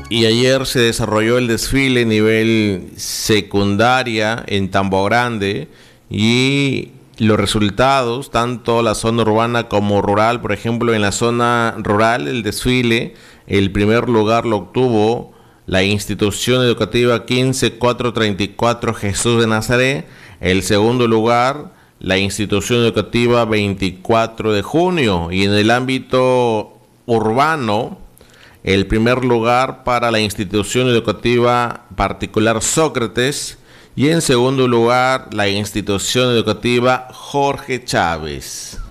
Y ayer se desarrolló el desfile nivel secundaria en Tambo Grande y los resultados, tanto la zona urbana como rural. Por ejemplo, en la zona rural el desfile, el primer lugar lo obtuvo la institución educativa 15434 Jesús de Nazaret. El segundo lugar, la institución educativa 24 de junio. Y en el ámbito urbano, el primer lugar para la institución educativa particular Sócrates y en segundo lugar la institución educativa Jorge Chávez.